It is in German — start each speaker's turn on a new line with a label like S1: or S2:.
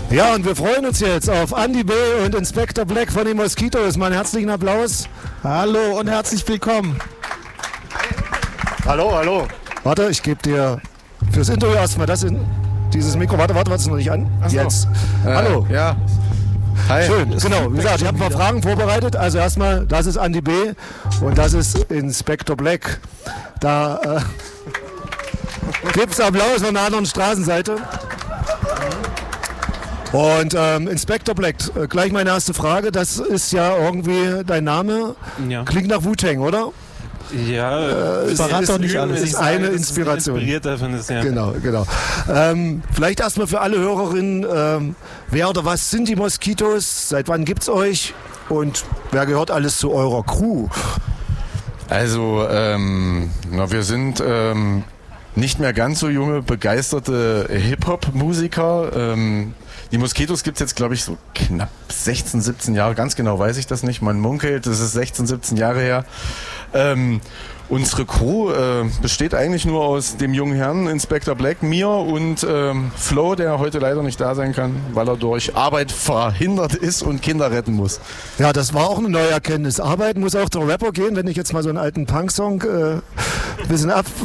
S1: Ja, und wir freuen uns jetzt auf Andy B. und Inspector Black von den Moskitos. Mal einen herzlichen Applaus.
S2: Hallo und herzlich willkommen.
S1: Hallo, hallo. Warte, ich gebe dir fürs Interview erstmal dieses Mikro. Warte, ist noch nicht an.
S2: Ach so.
S1: Jetzt. Hallo.
S2: Ja. Hi.
S1: Schön, genau. Wie gesagt, ich habe ein paar Fragen vorbereitet. Also erstmal, das ist Andy B. und das ist Inspector Black. Da gibt es Applaus von der anderen Straßenseite. Und Inspector Black, gleich meine erste Frage. Das ist ja irgendwie dein Name.
S3: Ja.
S1: Klingt nach Wu-Tang, oder?
S3: Ja,
S2: verrat doch nicht alles.
S1: Es ist eine Inspiration.
S3: Inspiriert davon ist, ja.
S1: Genau. Vielleicht erstmal für alle Hörerinnen, wer oder was sind die Moskitos? Seit wann gibt's euch? Und wer gehört alles zu eurer Crew?
S2: Also, wir sind nicht mehr ganz so junge, begeisterte Hip-Hop-Musiker. Die Moskitos gibt es jetzt, glaube ich, so knapp 16, 17 Jahre. Ganz genau weiß ich das nicht. Man munkelt, das ist 16, 17 Jahre her. Unsere Crew besteht eigentlich nur aus dem jungen Herrn Inspector Black, mir und Flo, der heute leider nicht da sein kann, weil er durch Arbeit verhindert ist und Kinder retten muss.
S1: Ja, das war auch eine neue Erkenntnis. Arbeiten muss auch der Rapper gehen, wenn ich jetzt mal so einen alten Punk-Song ein bisschen